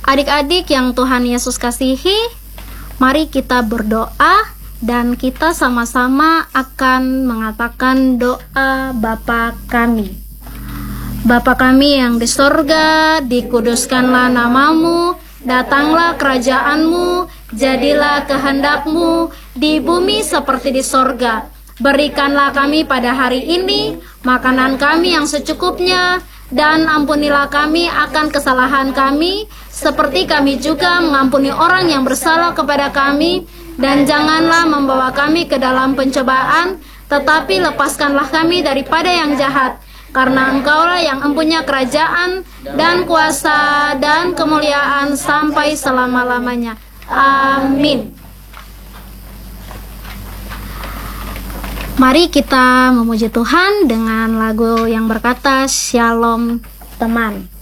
Adik-adik yang Tuhan Yesus kasihi, mari kita berdoa dan kita sama-sama akan mengatakan doa Bapa kami. Bapa kami yang di sorga, dikuduskanlah namamu, datanglah kerajaanmu, jadilah kehendakmu di bumi seperti di sorga. Berikanlah kami pada hari ini makanan kami yang secukupnya, dan ampunilah kami akan kesalahan kami, seperti kami juga mengampuni orang yang bersalah kepada kami. Dan janganlah membawa kami ke dalam pencobaan, tetapi lepaskanlah kami daripada yang jahat. Karena Engkaulah yang empunya kerajaan dan kuasa dan kemuliaan sampai selama-lamanya. Amin. Mari kita memuji Tuhan dengan lagu yang berkata Shalom teman.